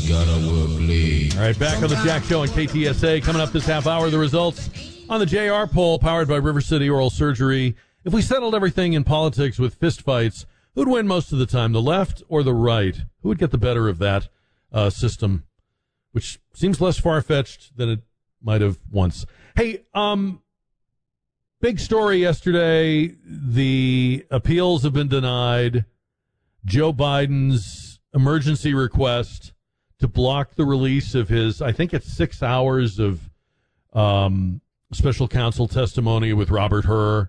gotta work late. All right, back on the Jack Show on KTSA. Coming up this half hour, the results on the JR poll powered by River City Oral Surgery. If we settled everything in politics with fistfights, who'd win most of the time, the left or the right? Who would get the better of that system, which seems less far-fetched than it might have once. Hey, big story yesterday. The appeals have been denied. Joe Biden's emergency request to block the release of his, I think it's 6 hours of special counsel testimony with Robert Hur.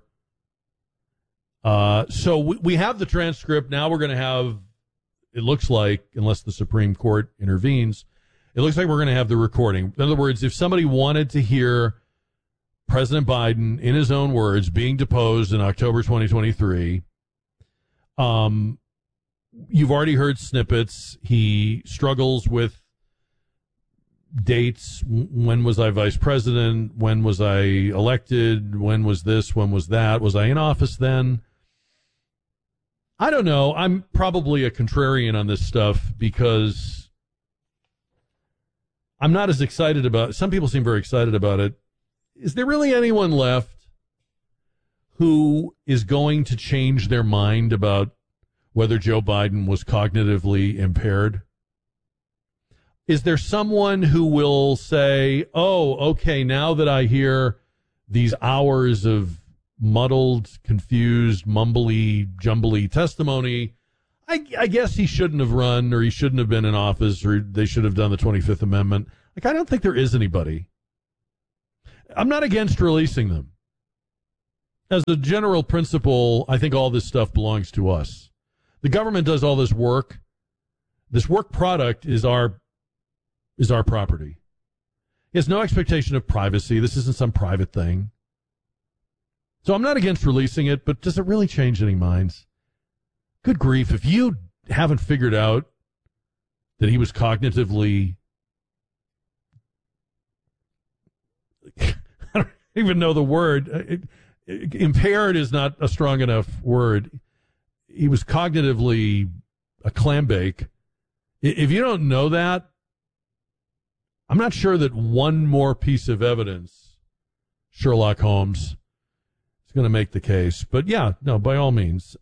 So we have the transcript. Now we're going to have, it looks like, unless the Supreme Court intervenes, it looks like we're going to have the recording. In other words, if somebody wanted to hear President Biden, in his own words, being deposed in October 2023, you've already heard snippets. He struggles with dates. When was I vice president? When was I elected? When was this? When was that? Was I in office then? I don't know. I'm probably a contrarian on this stuff because I'm not as excited about it. Some people seem very excited about it. Is there really anyone left who is going to change their mind about whether Joe Biden was cognitively impaired? Is there someone who will say, oh, okay, now that I hear these hours of muddled, confused, mumbly, jumbly testimony, I guess he shouldn't have run, or he shouldn't have been in office, or they should have done the 25th Amendment. Like, I don't think there is anybody. I'm not against releasing them. As a general principle, I think all this stuff belongs to us. The government does all this work. This work product is our property. He has no expectation of privacy. This isn't some private thing. So I'm not against releasing it, but does it really change any minds? Good grief. If you haven't figured out that he was cognitively, I don't even know the word. Impaired is not a strong enough word. He was cognitively a clam bake. If you don't know that, I'm not sure that one more piece of evidence, Sherlock Holmes, is going to make the case. But yeah, no, by all means.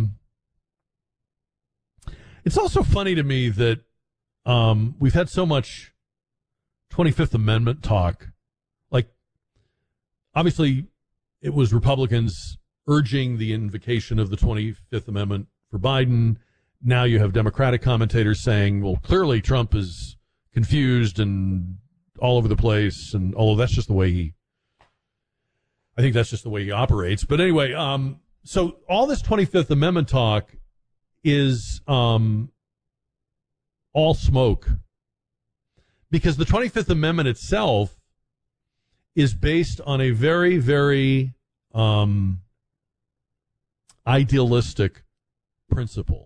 It's also funny to me that we've had so much 25th Amendment talk. Like, obviously, it was Republicans urging the invocation of the 25th Amendment for Biden. Now you have Democratic commentators saying, well, clearly Trump is confused and all over the place, and although that's just the way I think that's just the way he operates. But anyway, so all this 25th Amendment talk is all smoke, because the 25th Amendment itself is based on a very, very idealistic principle.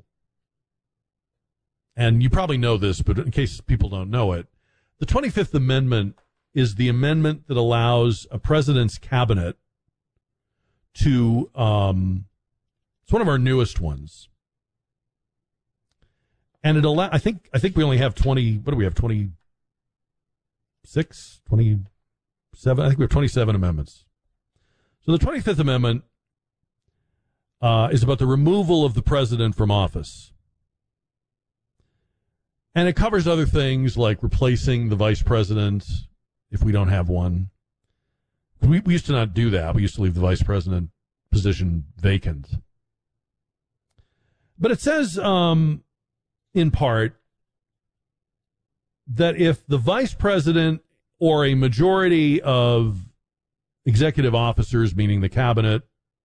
And you probably know this, but in case people don't know it, the 25th Amendment is the amendment that allows a president's cabinet to, it's one of our newest ones. And it I think we only have 20, what do we have, 26, 27? I think we have 27 amendments. So the 25th Amendment is about the removal of the president from office. And it covers other things like replacing the vice president if we don't have one. We used to not do that. We used to leave the vice president position vacant. But it says, in part, that if the vice president or a majority of executive officers, meaning the cabinet,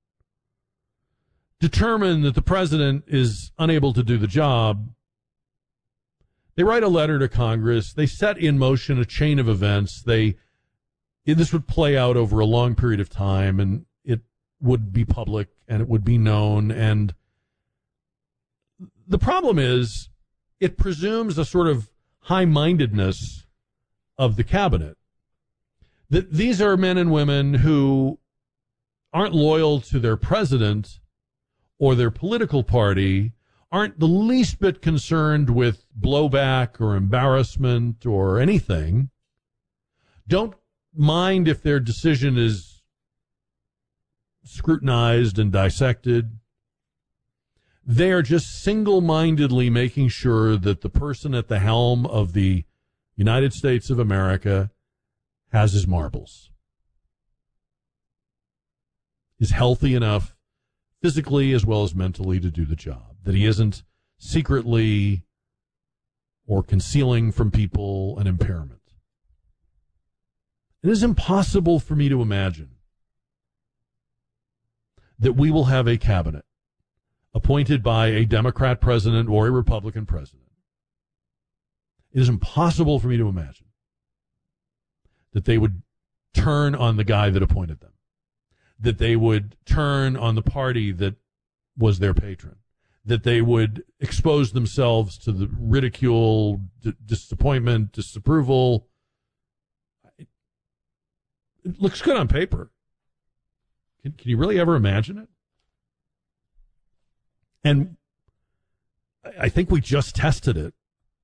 determine that the president is unable to do the job, they write a letter to Congress. They set in motion a chain of events. This would play out over a long period of time, and it would be public, and it would be known. And the problem is, it presumes a sort of high-mindedness of the cabinet. That these are men and women who aren't loyal to their president or their political party, aren't the least bit concerned with blowback or embarrassment or anything, don't mind if their decision is scrutinized and dissected. They are just single-mindedly making sure that the person at the helm of the United States of America has his marbles, is healthy enough physically as well as mentally to do the job, that he isn't secretly or concealing from people an impairment. It is impossible for me to imagine that we will have a cabinet appointed by a Democrat president or a Republican president. It is impossible for me to imagine that they would turn on the guy that appointed them, that they would turn on the party that was their patron, that they would expose themselves to the ridicule, disappointment, disapproval. It looks good on paper. Can you really ever imagine it? And I think we just tested it,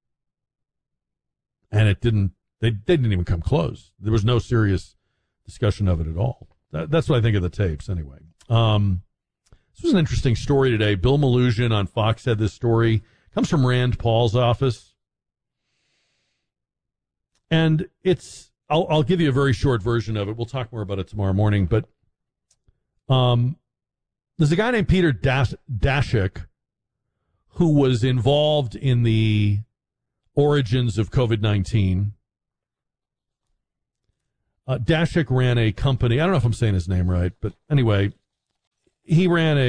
and it didn't. They didn't even come close. There was no serious discussion of it at all. That's what I think of the tapes, anyway. This was an interesting story today. Bill Melugin on Fox had this story. It comes from Rand Paul's office, and it's. I'll give you a very short version of it. We'll talk more about it tomorrow morning. But there's a guy named Peter Daszak who was involved in the origins of COVID-19. Daszak ran a company. I don't know if I'm saying his name right, but anyway, he ran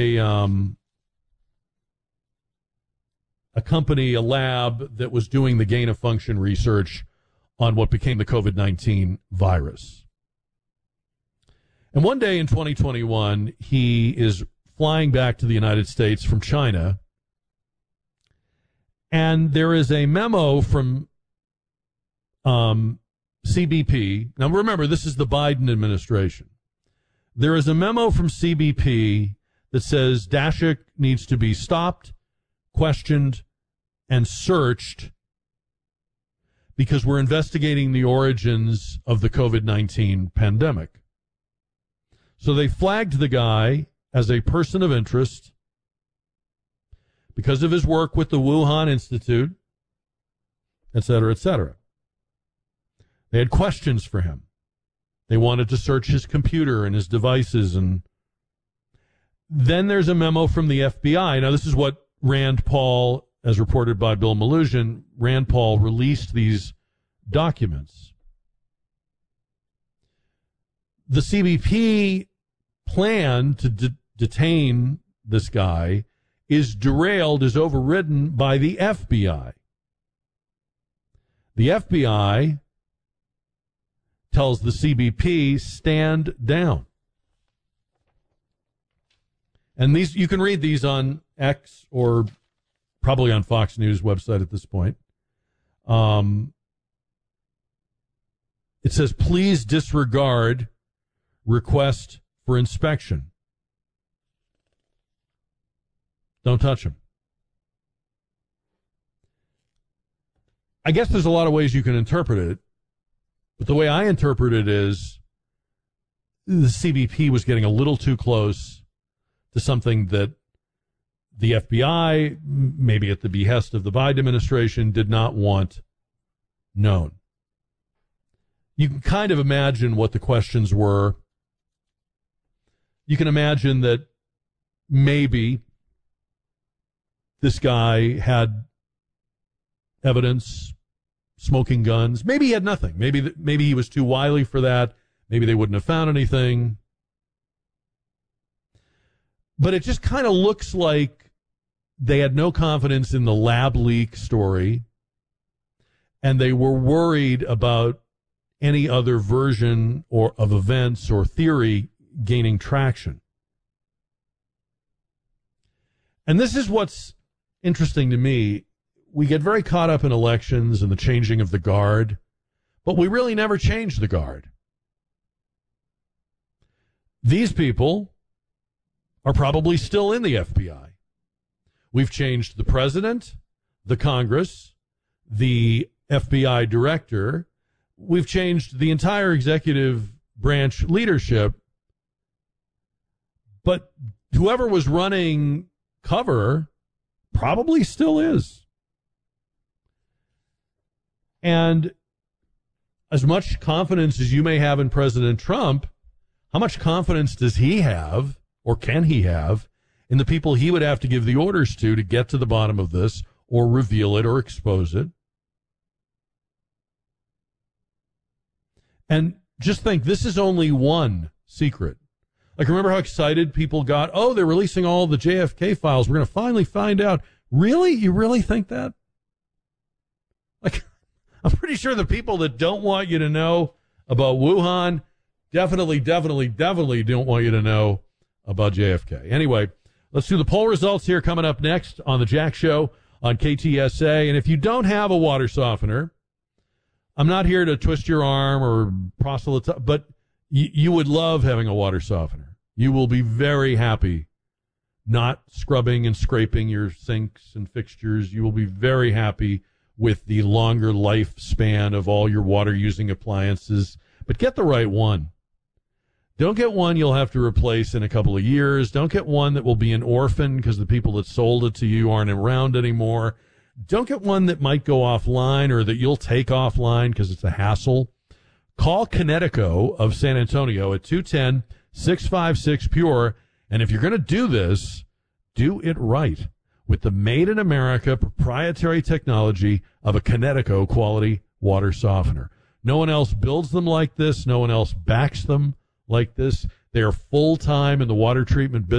a company, a lab that was doing the gain-of-function research on what became the COVID-19 virus. And one day in 2021, he is flying back to the United States from China, and there is a memo from CBP. Now, remember, this is the Biden administration. There is a memo from CBP that says Daszak needs to be stopped, questioned, and searched because we're investigating the origins of the COVID-19 pandemic. So they flagged the guy as a person of interest because of his work with the Wuhan Institute, et cetera, et cetera. They had questions for him. They wanted to search his computer and his devices. And then there's a memo from the FBI. Now, this is what Rand Paul, as reported by Bill Melugin, Rand Paul released these documents. The CBP plan to detain this guy is derailed, is overridden by the FBI. The FBI tells the CBP, stand down. And these, you can read these on X or probably on Fox News website at this point. It says, please disregard request for inspection. Don't touch him. I guess there's a lot of ways you can interpret it, but the way I interpret it is the CBP was getting a little too close to something that the FBI, maybe at the behest of the Biden administration, did not want known. You can kind of imagine what the questions were. You can imagine that maybe this guy had evidence, smoking guns. Maybe he had nothing. Maybe he was too wily for that. Maybe they wouldn't have found anything. But it just kind of looks like they had no confidence in the lab leak story, and they were worried about any other version or of events or theory gaining traction. And this is what's interesting to me. We get very caught up in elections and the changing of the guard, but we really never changed the guard. These people are probably still in the FBI. We've changed the president, the Congress, the FBI director. We've changed the entire executive branch leadership. But whoever was running cover probably still is. And as much confidence as you may have in President Trump, how much confidence does he have, or can he have, in the people he would have to give the orders to get to the bottom of this, or reveal it, or expose it? And just think, this is only one secret. Like, remember how excited people got? Oh, they're releasing all the JFK files. We're going to finally find out. Really? You really think that? Like, I'm pretty sure the people that don't want you to know about Wuhan definitely don't want you to know about JFK. Anyway, let's do the poll results here coming up next on The Jack Show on KTSA. And if you don't have a water softener, I'm not here to twist your arm or proselytize, but you would love having a water softener. You will be very happy not scrubbing and scraping your sinks and fixtures. You will be very happy with the longer lifespan of all your water-using appliances. But get the right one. Don't get one you'll have to replace in a couple of years. Don't get one that will be an orphan because the people that sold it to you aren't around anymore. Don't get one that might go offline or that you'll take offline because it's a hassle. Call Kinetico of San Antonio at 210-656-PURE. And if you're going to do this, do it right with the made-in-America proprietary technology of a Kinetico quality water softener. No one else builds them like this. No one else backs them like this. They are full-time in the water treatment business.